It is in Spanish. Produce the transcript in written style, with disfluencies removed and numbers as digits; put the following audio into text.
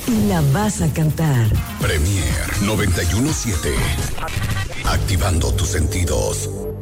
y la vas a cantar. Premier 91.7. Activando tus sentidos.